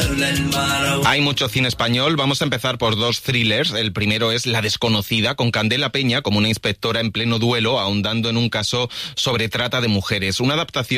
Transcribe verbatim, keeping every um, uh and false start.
Hay mucho cine español, vamos a empezar por dos thrillers. El primero es La desconocida, con Candela Peña como una inspectora en pleno duelo, ahondando en un caso sobre trata de mujeres. Una adaptación